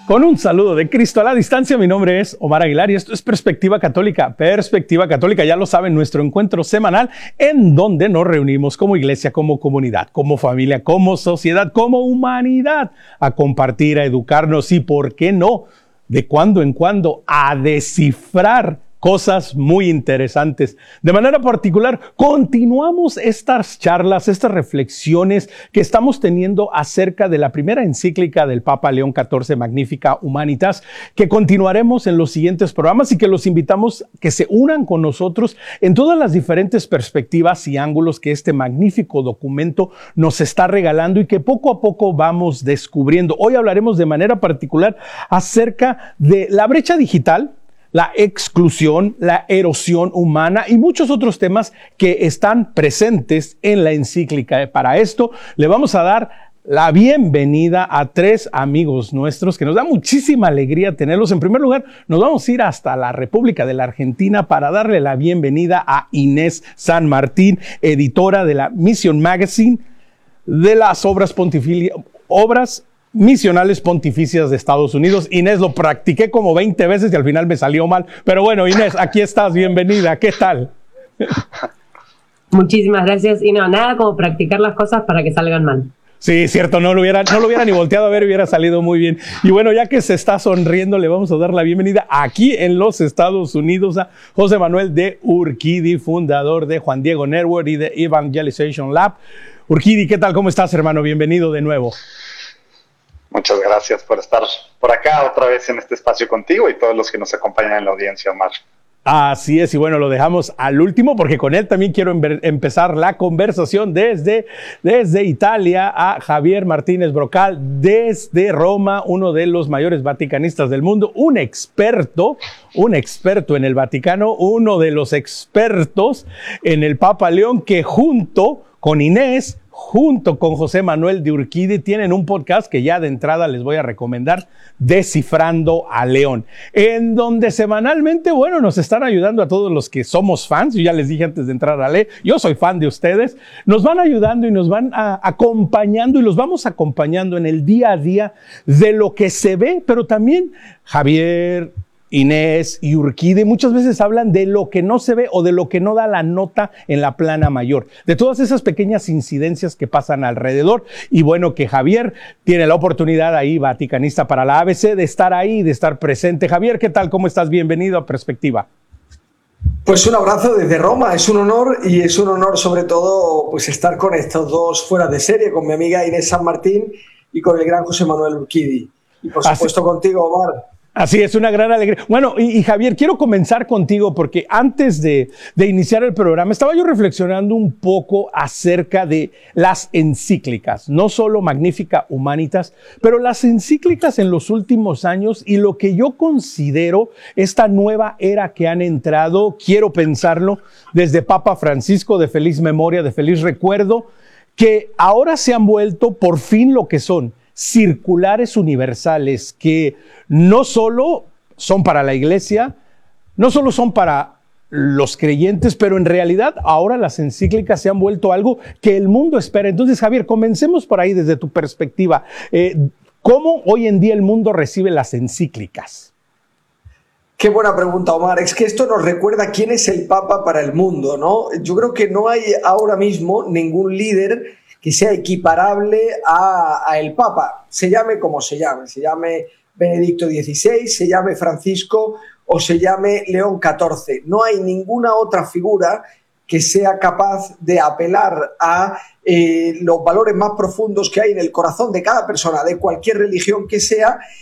Con un saludo de Cristo a la distancia, mi nombre es Omar Aguilar y esto es Perspectiva Católica. Perspectiva Católica, ya lo saben, nuestro encuentro semanal en donde nos reunimos como iglesia, como comunidad, como familia, como sociedad, como humanidad, a compartir, a educarnos y, ¿por qué no?, de cuando en cuando a descifrar cosas muy interesantes. De manera particular, continuamos estas charlas, estas reflexiones que estamos teniendo acerca de la primera encíclica del Papa León XIV, Magnificat Humanitas, que continuaremos en los siguientes programas y que los invitamos que se unan con nosotros en todas las diferentes perspectivas y ángulos que este magnífico documento nos está regalando y que poco a poco vamos descubriendo. Hoy hablaremos de manera particular acerca de la brecha digital, la exclusión, la erosión humana y muchos otros temas que están presentes en la encíclica. Para esto le vamos a dar la bienvenida a tres amigos nuestros que nos da muchísima alegría tenerlos. En primer lugar, nos vamos a ir hasta la República de la Argentina para darle la bienvenida a Inés San Martín, editora de la Mission Magazine, de las obras misionales pontificias de Estados Unidos. Inés, lo practiqué como 20 veces y al final me salió mal. Pero bueno, Inés, aquí estás, bienvenida. ¿Qué tal? Muchísimas gracias. Y no, nada como practicar las cosas para que salgan mal. Sí, cierto, no lo hubiera ni volteado a ver, hubiera salido muy bien. Y bueno, ya que se está sonriendo, le vamos a dar la bienvenida aquí en los Estados Unidos a José Manuel de Urquidi, fundador de Juan Diego Network y de Evangelization Lab. Urquidi, ¿qué tal? ¿Cómo estás, hermano? Bienvenido de nuevo. Muchas gracias por estar por acá otra vez en este espacio contigo y todos los que nos acompañan en la audiencia, Omar. Así es, y bueno, lo dejamos al último porque con él también quiero empezar la conversación desde Italia a Javier Martínez Brocal, desde Roma, uno de los mayores vaticanistas del mundo, un experto en el Vaticano, uno de los expertos en el Papa León, que junto con Inés, junto con José Manuel de Urquidi, tienen un podcast que ya de entrada les voy a recomendar, Descifrando a León, en donde semanalmente, bueno, nos están ayudando a todos los que somos fans. Yo ya les dije antes de entrar a leer, yo soy fan de ustedes, nos van ayudando y nos van acompañando y los vamos acompañando en el día a día de lo que se ve, pero también Javier, Inés y Urquidi muchas veces hablan de lo que no se ve o de lo que no da la nota en la plana mayor, de todas esas pequeñas incidencias que pasan alrededor. Y bueno, que Javier tiene la oportunidad ahí, vaticanista para la ABC, de estar ahí, de estar presente. Javier, ¿qué tal? ¿Cómo estás? Bienvenido a Perspectiva. Pues un abrazo desde Roma, es un honor y es un honor sobre todo pues estar con estos dos fuera de serie, con mi amiga Inés San Martín y con el gran José Manuel Urquidi. Y por supuesto contigo, Omar. Así es, una gran alegría. Bueno, y Javier, quiero comenzar contigo porque antes de iniciar el programa estaba yo reflexionando un poco acerca de las encíclicas, no solo Magnificat Humanitas, pero las encíclicas en los últimos años y lo que yo considero esta nueva era que han entrado, quiero pensarlo, desde Papa Francisco, de feliz memoria, de feliz recuerdo, que ahora se han vuelto por fin lo que son, circulares universales, que no solo son para la iglesia, no solo son para los creyentes, pero en realidad ahora las encíclicas se han vuelto algo que el mundo espera. Entonces, Javier, comencemos por ahí desde tu perspectiva. ¿Cómo hoy en día el mundo recibe las encíclicas? Qué buena pregunta, Omar. Es que esto nos recuerda quién es el Papa para el mundo, ¿no? Yo creo que no hay ahora mismo ningún líder que sea equiparable a el Papa, se llame como se llame Benedicto XVI, se llame Francisco o se llame León XIV. No hay ninguna otra figura que sea capaz de apelar a los valores más profundos que hay en el corazón de cada persona, de cualquier religión que sea,